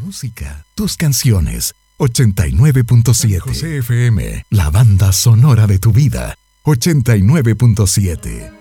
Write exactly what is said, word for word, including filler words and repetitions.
música, tus canciones. ochenta y nueve punto siete José F M, la banda sonora de tu vida. ochenta y nueve punto siete.